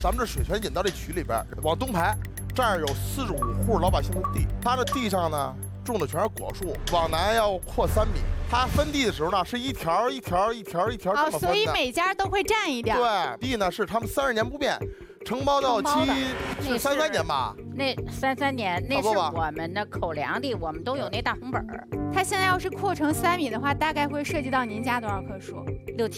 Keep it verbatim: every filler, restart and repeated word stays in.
咱们这水泉引到这渠里边，往东排，这儿有四十五户老百姓的地，他的地上呢种的全是果树，往南要扩三米。他分地的时候呢，是一条一条一条一条这么分的。 哦，所以每家都会占一点。 对，地呢是他们三十年不变，承包到期是三三年吧？ 那三三年那是我们的口粮地，我们都有那大红本儿。 他现在要是扩成三米的话，大概会涉及到您家多少棵树？ 六七。